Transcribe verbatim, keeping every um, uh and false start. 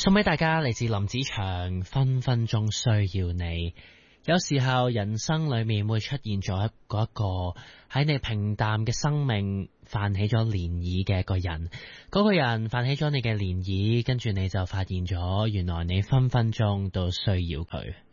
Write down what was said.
送俾大家嚟自林子祥，分分鐘需要你。有時候人生裏面會出現咗一個一個喺你平淡嘅生命泛起咗漣漪嘅一個人，嗰個人泛起咗你嘅漣漪，跟住你就發現咗原來你分分鐘都需要佢。